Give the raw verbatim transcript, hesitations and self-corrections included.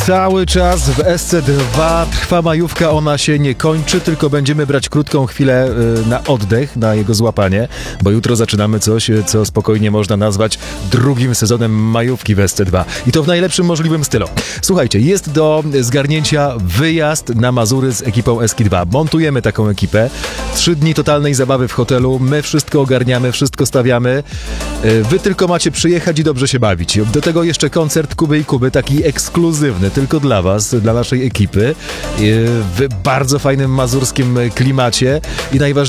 Cały czas w S C dwa trwa majówka, ona się nie kończy, tylko będziemy brać krótką chwilę na oddech, na jego złapanie, bo jutro zaczynamy coś, co spokojnie można nazwać drugim sezonem majówki w S C dwa. I to w najlepszym możliwym stylu. Słuchajcie, jest do zgarnięcia wyjazd na Mazury z ekipą Eski dwa. Montujemy taką ekipę. Trzy dni totalnej zabawy w hotelu. My wszystko ogarniamy, wszystko stawiamy. Wy tylko macie przyjechać i dobrze się bawić. Do tego jeszcze koncert Kuby i Kuby, taki ekskluzywny, tylko dla was, dla naszej ekipy. W bardzo fajnym mazurskim klimacie i najważniejsze